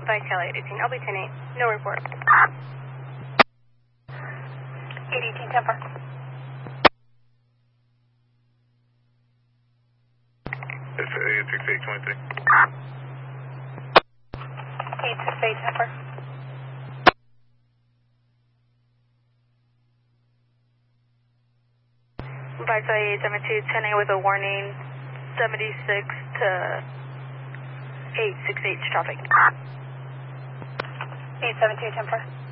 by Kelly 18, LB 10-8, no report. 818 10-4. It's 86823. 868 10-4. By Kelly 872 10-8 with a warning 76 to 868 traffic. 872 10-4.